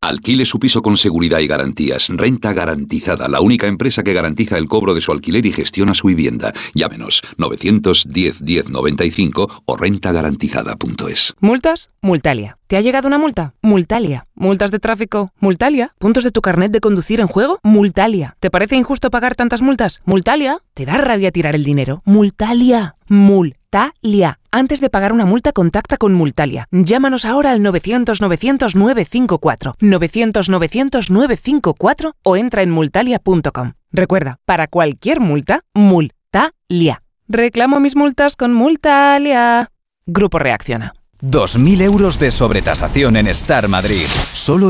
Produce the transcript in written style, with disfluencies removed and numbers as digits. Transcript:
Alquile su piso con seguridad y garantías. Renta Garantizada, la única empresa que garantiza el cobro de su alquiler y gestiona su vivienda. Llámenos 910 10 95 o rentagarantizada.es. ¿Multas? Multalia. ¿Te ha llegado una multa? Multalia. ¿Multas de tráfico? Multalia. ¿Puntos de tu carnet de conducir en juego? Multalia. ¿Te parece injusto pagar tantas multas? Multalia. ¿Te da rabia tirar el dinero? Multalia. Multalia. Antes de pagar una multa, contacta con Multalia. Llámanos ahora al 900-900-954, 900-900-954 o entra en multalia.com. Recuerda, para cualquier multa, Multalia. Reclamo mis multas con Multalia. Grupo Reacciona. 2.000 euros de sobretasación en Star Madrid. Solo